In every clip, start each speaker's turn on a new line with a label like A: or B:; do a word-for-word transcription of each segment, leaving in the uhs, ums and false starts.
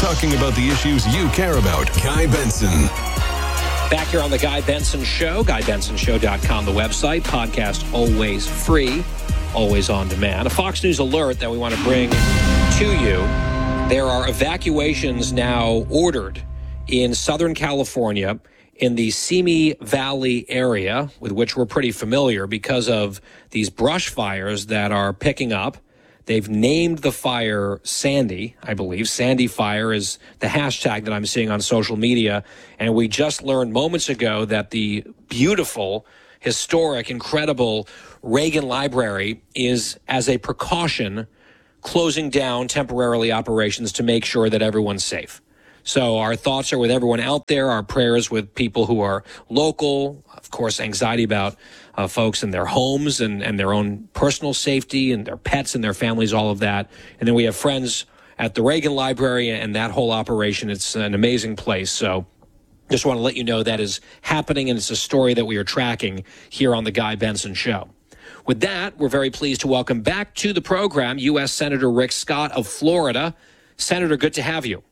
A: talking about the issues you care about. Guy Benson.
B: Back here on the Guy Benson Show, guy benson show dot com, the website. Podcast always free, always on demand. A Fox News alert that we want to bring to you. There are evacuations now ordered in Southern California in the Simi Valley area, with which we're pretty familiar because of these brush fires that are picking up. They've named the fire Sandy, I believe. Sandy Fire is the hashtag that I'm seeing on social media. And we just learned moments ago that the beautiful, historic, incredible Reagan Library is, as a precaution, closing down temporarily operations to make sure that everyone's safe. So our thoughts are with everyone out there, our prayers with people who are local, of course, anxiety about uh, folks in their homes and, and their own personal safety and their pets and their families, all of that. And then we have friends at the Reagan Library and that whole operation. It's an amazing place. So just want to let you know that is happening, and it's a story that we are tracking here on the Guy Benson Show. With that, we're very pleased to welcome back to the program U S Senator Rick Scott of Florida. Senator, good to have you.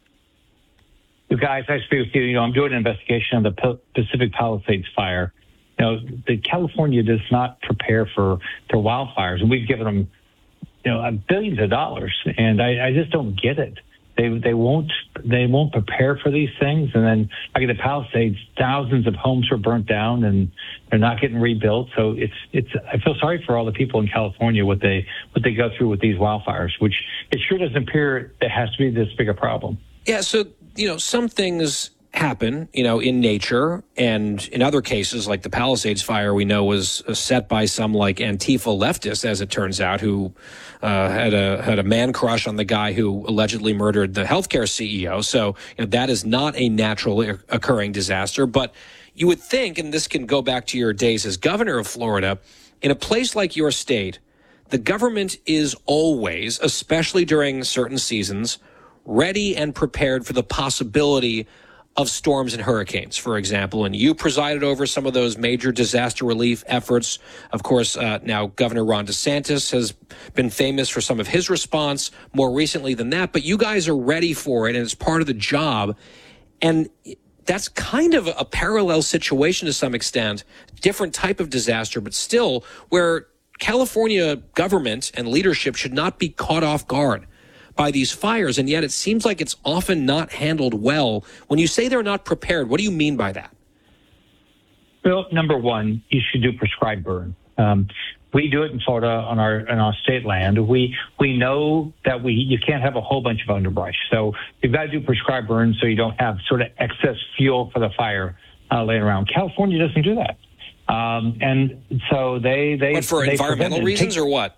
C: You guys, I speak with you. You know, I'm doing an investigation on the Pacific Palisades fire. You know, the California does not prepare for, for wildfires, and we've given them, you know, billions of dollars, and I, I just don't get it. They they won't they won't prepare for these things, and then like at the Palisades, thousands of homes were burnt down, and they're not getting rebuilt. So it's it's I feel sorry for all the people in California what they what they go through with these wildfires, which it sure doesn't appear it has to be this big a problem.
B: Yeah, so, you know, some things happen, you know, in nature, and in other cases, like the Palisades fire, we know was set by some like Antifa leftists, as it turns out, who uh, had a had a man crush on the guy who allegedly murdered the healthcare C E O. So, you know, that is not a naturally occurring disaster. But you would think, and this can go back to your days as governor of Florida, in a place like your state, the government is always, especially during certain seasons, ready and prepared for the possibility of storms and hurricanes, for example. And you presided over some of those major disaster relief efforts. Of course, uh, now Governor Ron DeSantis has been famous for some of his response more recently than that. But you guys are ready for it, and it's part of the job. And that's kind of a parallel situation to some extent, different type of disaster, but still where California government and leadership should not be caught off guard by these fires, and yet it seems like it's often not handled well. When you say they're not prepared, what do you mean by that?
C: Well, number one, you should do prescribed burn. Um, we do it in Florida on our on our state land. We we know that we you can't have a whole bunch of underbrush, so you've got to do prescribed burn so you don't have sort of excess fuel for the fire uh, laying around. California doesn't do that, um, and so they they.
B: But for
C: they
B: environmental reasons, or what?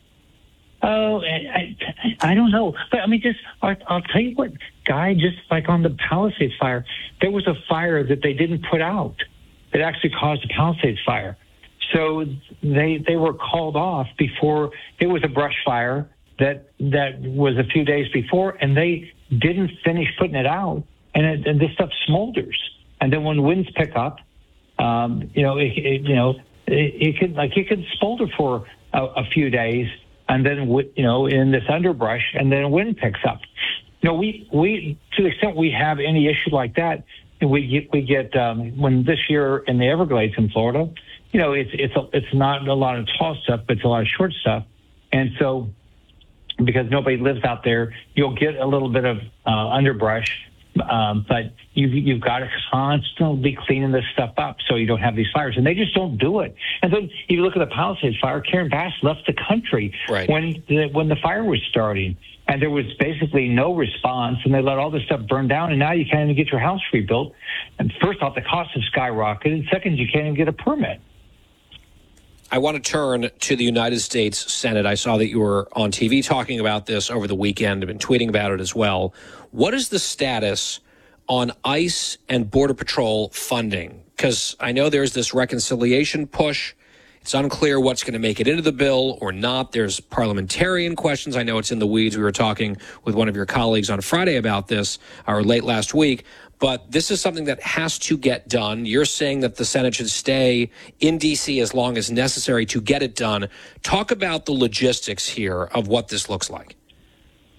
C: Oh, I, I don't know. But I mean, just I'll, I'll tell you what, Guy, just like on the Palisades fire, there was a fire that they didn't put out. It actually caused the Palisades fire. So they they were called off before. It was a brush fire that that was a few days before, and they didn't finish putting it out, and, it, and this stuff smolders. And then when winds pick up, um, you know, it, it, you know, it, it could like it could smolder for a, a few days. And then, you know, in this underbrush, and then wind picks up. You know, we, we to the extent we have any issue like that, we get, we get um, when this year in the Everglades in Florida, you know, it's it's a, it's not a lot of tall stuff, but it's a lot of short stuff. And so, because nobody lives out there, you'll get a little bit of uh, underbrush, um, but you've, you've got to constantly be cleaning this stuff up so you don't have these fires. And they just don't do it. And then if you look at the Palisades fire, Karen Bass left the country
B: right.
C: when the, when the fire was starting. And there was basically no response, and they let all this stuff burn down, and now you can't even get your house rebuilt. And first off, the costs have skyrocketed, and second, you can't even get a permit.
B: I want to turn to the United States Senate. I saw that you were on T V talking about this over the weekend. I've been tweeting about it as well. What is the status on ICE and Border Patrol funding? Because I know there's this reconciliation push. It's unclear what's going to make it into the bill or not. There's parliamentarian questions. I know it's in the weeds. We were talking with one of your colleagues on Friday about this, or late last week. But this is something that has to get done. You're saying that the Senate should stay in D C as long as necessary to get it done. Talk about the logistics here of what this looks like.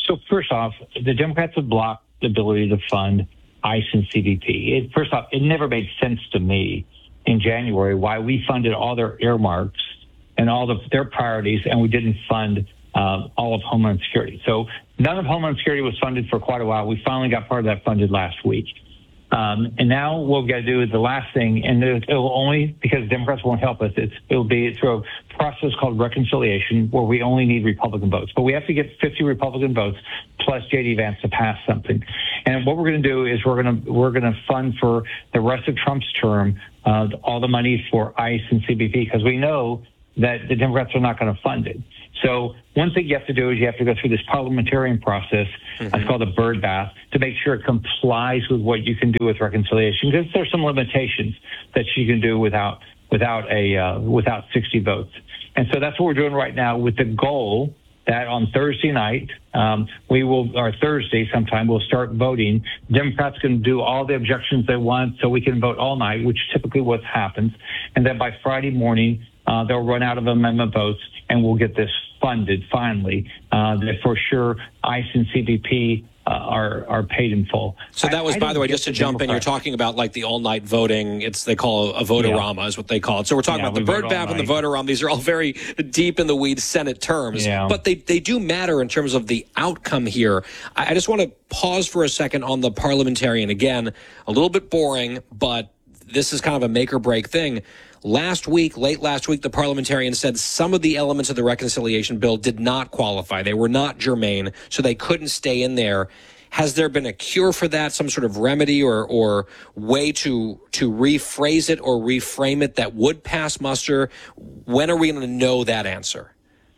C: So first off, the Democrats have blocked the ability to fund ICE and C B P. It, first off, it never made sense to me in January why we funded all their earmarks and all of their priorities, and we didn't fund uh, all of Homeland Security. So none of Homeland Security was funded for quite a while. We finally got part of that funded last week. Um, and now what we've got to do is the last thing, and it will only, because Democrats won't help us, it's, it'll be through a process called reconciliation where we only need Republican votes. But we have to get fifty Republican votes plus J D Vance to pass something. And what we're going to do is we're going to we're going to fund for the rest of Trump's term uh, all the money for ICE and C B P, because we know that the Democrats are not going to fund it. So one thing you have to do is you have to go through this parliamentarian process. Mm-hmm. It's called a bird bath, to make sure it complies with what you can do with reconciliation, because there's some limitations that you can do without without a uh, without sixty votes. And so that's what we're doing right now, with the goal that on Thursday night, um, we will, or Thursday sometime, we'll start voting. Democrats can do all the objections they want so we can vote all night, which typically what happens. And then by Friday morning, uh, they'll run out of amendment votes and we'll get this funded finally. Uh, that for sure ICE and C B P uh, are are paid in full.
B: So that was, I, I by the way, just to jump in, you're talking about like the all-night voting. It's they call a votorama yeah. is what they call it. So we're talking yeah, about the bird bath and the votorama. These are all very deep in the weeds Senate terms, yeah. but they, they do matter in terms of the outcome here. I, I just want to pause for a second on the parliamentarian. Again, a little bit boring, but this is kind of a make or break thing. Last week, late last week, the parliamentarian said some of the elements of the reconciliation bill did not qualify. They were not germane, so they couldn't stay in there. Has there been a cure for that, some sort of remedy or, or way to to rephrase it or reframe it that would pass muster? When are we going to know that answer?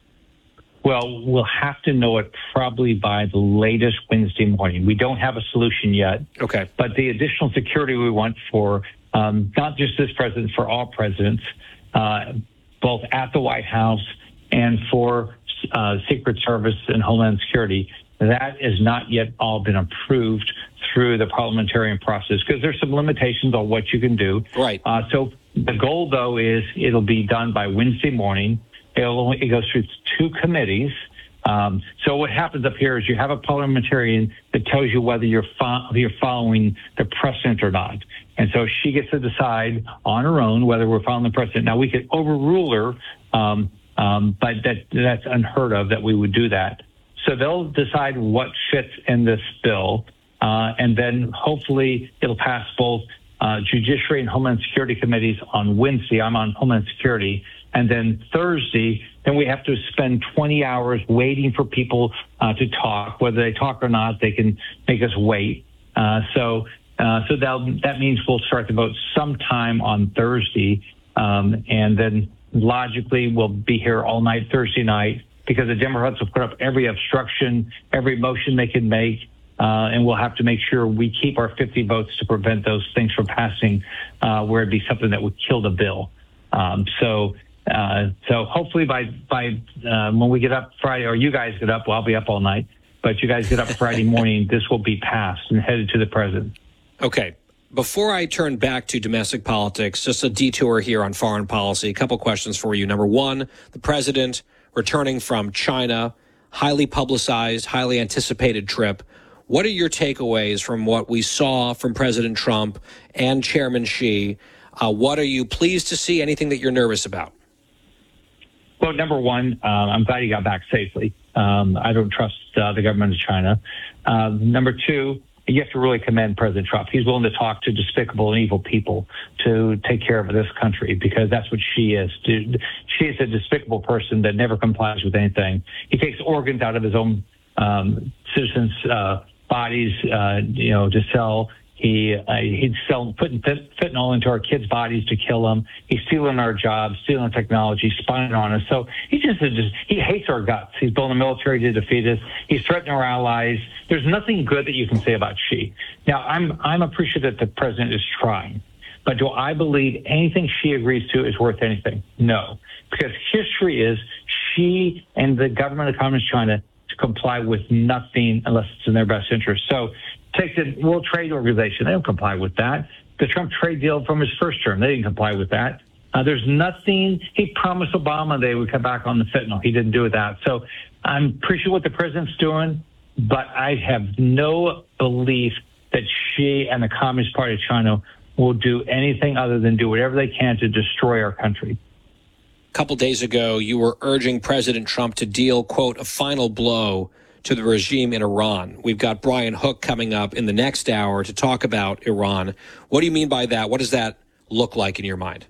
C: Well, we'll have to know it probably by the latest Wednesday morning. We don't have a solution yet.
B: Okay.
C: But the additional security we want for Um, not just this president, for all presidents, uh, both at the White House and for uh, Secret Service and Homeland Security, that has not yet all been approved through the parliamentarian process, because there's some limitations on what you can do.
B: Right.
C: Uh, so the goal, though, is it'll be done by Wednesday morning. It'll only, it goes through two committees. Um, so what happens up here is you have a parliamentarian that tells you whether you're, fo- you're following the precedent or not. And so she gets to decide on her own whether we're following the precedent. Now, we could overrule her, um, um, but that, that's unheard of that we would do that. So they'll decide what fits in this bill, uh, and then hopefully it'll pass both uh, Judiciary and Homeland Security committees on Wednesday. I'm on Homeland Security. And then Thursday, then we have to spend twenty hours waiting for people uh, to talk. Whether they talk or not, they can make us wait. Uh, so uh, so that, that means we'll start the vote sometime on Thursday. Um, and then logically, we'll be here all night Thursday night, because the Democrats will put up every obstruction, every motion they can make. Uh, and we'll have to make sure we keep our fifty votes to prevent those things from passing, uh, where it'd be something that would kill the bill. Um, so Uh, so hopefully by by uh, when we get up Friday, or you guys get up, well, I'll be up all night, but you guys get up Friday morning, this will be passed and headed to the president.
B: Okay. Before I turn back to domestic politics, just a detour here on foreign policy. A couple questions for you. Number one, the president returning from China, highly publicized, highly anticipated trip. What are your takeaways from what we saw from President Trump and Chairman Xi? Uh, what are you pleased to see? Anything that you're nervous about?
C: Well, number one, uh, I'm glad he got back safely. Um, I don't trust uh, the government of China. Uh, number two, you have to really commend President Trump. He's willing to talk to despicable and evil people to take care of this country, because that's what she is. She is a despicable person that never complies with anything. He takes organs out of his own um, citizens' uh, bodies, uh, you know, to sell. He uh, he'd sell putting fentanyl into our kids' bodies to kill them. He's stealing our jobs, stealing our technology, spying on us. So he just, just he hates our guts. He's building a military to defeat us. He's threatening our allies. There's nothing good that you can say about Xi. Now, I'm I'm appreciative that the president is trying, but do I believe anything Xi agrees to is worth anything? No, because history is Xi and the government of Communist China to comply with nothing unless it's in their best interest. So take the World Trade Organization. They don't comply with that. The Trump trade deal from his first term, they didn't comply with that. Uh, there's nothing. He promised Obama they would come back on the fentanyl. He didn't do that. So I'm appreciative what the president's doing. but I have no belief that Xi and the Communist Party of China will do anything other than do whatever they can to destroy our country.
B: A couple days ago, you were urging President Trump to deal, quote, a final blow to the regime in Iran. We've got Brian Hook coming up in the next hour to talk about Iran. What do you mean by that? What does that look like in your mind?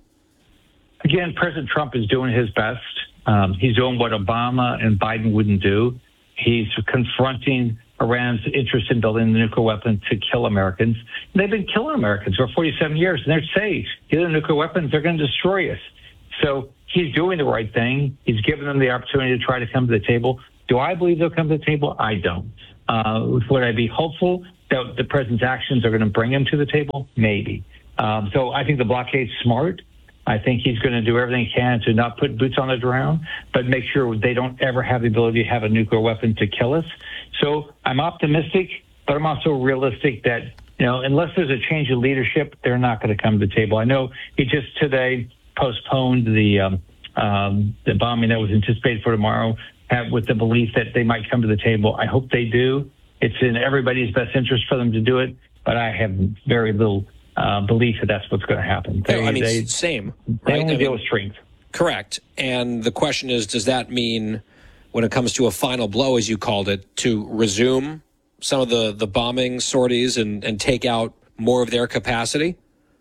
C: Again, President Trump is doing his best. Um, he's doing what Obama and Biden wouldn't do. He's confronting Iran's interest in building the nuclear weapon to kill Americans. They've been killing Americans for forty-seven years, and they're safe. Get the nuclear weapons, they're going to destroy us. So he's doing the right thing. He's given them the opportunity to try to come to the table. Do I believe they'll come to the table? I don't. Uh, would I be hopeful that the president's actions are going to bring him to the table? Maybe. Um, so I think the blockade's smart. I think he's going to do everything he can to not put boots on the ground, but make sure they don't ever have the ability to have a nuclear weapon to kill us. So I'm optimistic, but I'm also realistic that, you know, unless there's a change in leadership, they're not going to come to the table. I know he just today postponed the um, um, the bombing that was anticipated for tomorrow have, with the belief that they might come to the table. I hope they do. It's in everybody's best interest for them to do it, but I have very little uh, belief that that's what's going to happen. They,
B: no, I mean,
C: they,
B: same.
C: They
B: right?
C: only
B: I
C: deal
B: mean,
C: with strength.
B: Correct. And the question is, does that mean, when it comes to a final blow, as you called it, to resume some of the, the bombing sorties and, and take out more of their capacity?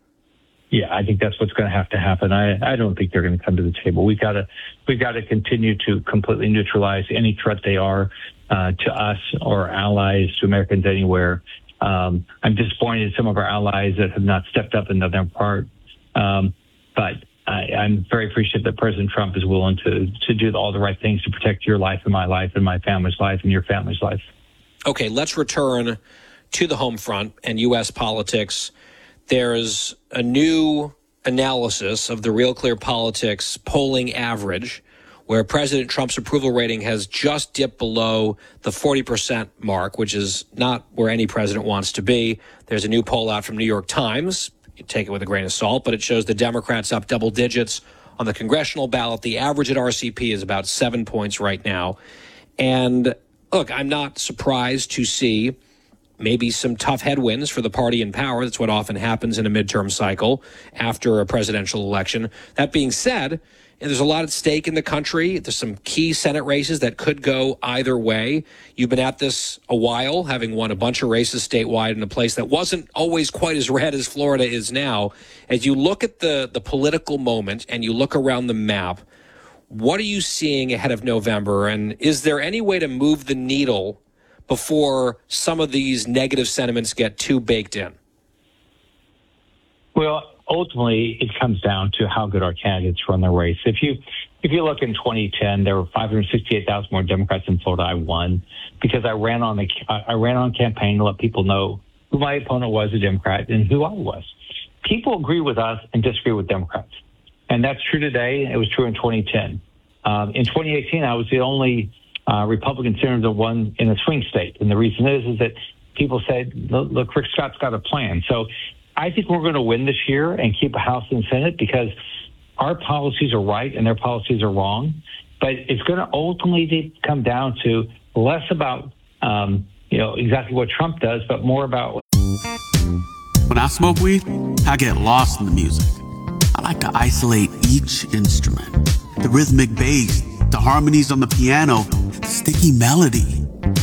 C: Yeah, I think that's what's going to have to happen. I, I don't think they're going to come to the table. We've got to we've got to continue to completely neutralize any threat they are uh, to us or allies, to Americans anywhere. Um, I'm disappointed in some of our allies that have not stepped up and done their part. Um, but I, I'm very appreciative that President Trump is willing to to do all the right things to protect your life and my life and my family's life and your family's life.
B: Okay, let's return to the home front and U S politics. There's a new analysis of the Real Clear Politics polling average where President Trump's approval rating has just dipped below the forty percent mark, which is not where any president wants to be. There's a new poll out from New York Times. You take it with a grain of salt, but it shows the Democrats up double digits on the congressional ballot. The average at R C P is about seven points right now. And look, I'm not surprised to see maybe some tough headwinds for the party in power. That's what often happens in a midterm cycle after a presidential election. That being said, there's a lot at stake in the country. There's some key Senate races that could go either way. You've been at this a while, having won a bunch of races statewide in a place that wasn't always quite as red as Florida is now. As you look at the, the political moment and you look around the map, what are you seeing ahead of November? And is there any way to move the needle before some of these negative sentiments get too baked in?
C: Well, ultimately, it comes down to how good our candidates run the race. If you if you look in twenty ten, there were five hundred sixty-eight thousand more Democrats in Florida. I won because I ran on the I ran on campaign to let people know who my opponent was, a Democrat, and who I was. People agree with us and disagree with Democrats, and that's true today. It was true in twenty ten. Um, in twenty eighteen, I was the only Uh, Republican senator that won in a swing state. And the reason is, is that people said, look, look, Rick Scott's got a plan. So I think we're going to win this year and keep a House and Senate because our policies are right and their policies are wrong. But it's going to ultimately come down to less about, um, you know, exactly what Trump does, but more about.
D: When I smoke weed, I get lost in the music. I like to isolate each instrument, the rhythmic bass, the harmonies on the piano, the sticky melody.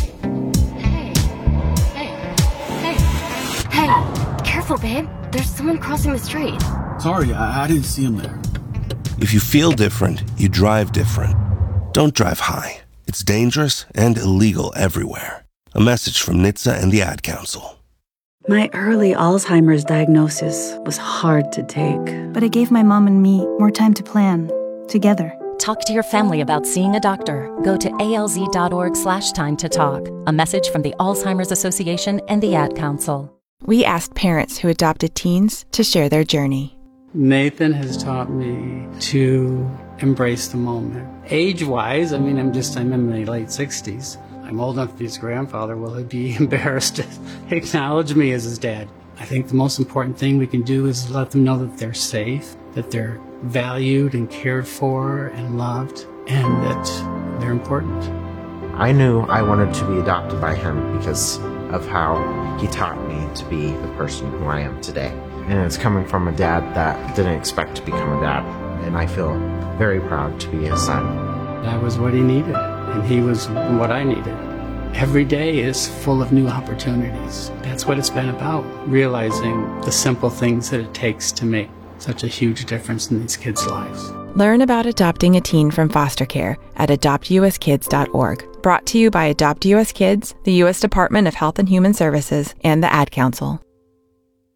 E: Hey, hey, hey, hey, careful, babe. There's someone crossing the street.
D: Sorry, I, I didn't see him there.
F: If you feel different, you drive different. Don't drive high. It's dangerous and illegal everywhere. A message from N H T S A and the Ad Council.
G: My early Alzheimer's diagnosis was hard to take.
H: But it gave my mom and me more time to plan, together.
I: Talk to your family about seeing a doctor. Go to alz.org slash time to talk. A message from the Alzheimer's Association and the Ad Council.
J: We asked parents who adopted teens to share their journey.
K: Nathan has taught me to embrace the moment. Age-wise, I mean, I'm just, I'm in my late sixties. I'm old enough to be his grandfather. Will he be embarrassed to acknowledge me as his dad? I think the most important thing we can do is let them know that they're safe, that they're valued and cared for and loved, and that they're important.
L: I knew I wanted to be adopted by him because of how he taught me to be the person who I am today. And it's coming from a dad that didn't expect to become a dad. And I feel very proud to be his son.
K: That was what he needed, and he was what I needed. Every day is full of new opportunities. That's what it's been about, realizing the simple things that it takes to make such a huge difference in these kids' lives.
J: Learn about adopting a teen from foster care at adopt u s kids dot org. Brought to you by Adopt U S Kids, the U S Department of Health and Human Services, and the Ad Council.